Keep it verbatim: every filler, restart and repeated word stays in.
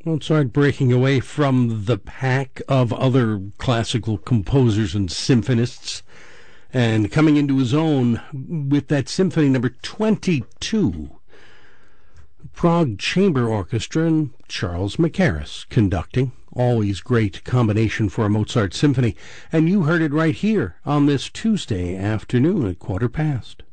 Mozart breaking away from the pack of other classical composers and symphonists and coming into his own with that symphony number twenty-two. Prague Chamber Orchestra and Charles Mackerras conducting. Always great combination for a Mozart symphony. And you heard it right here on this Tuesday afternoon at quarter past.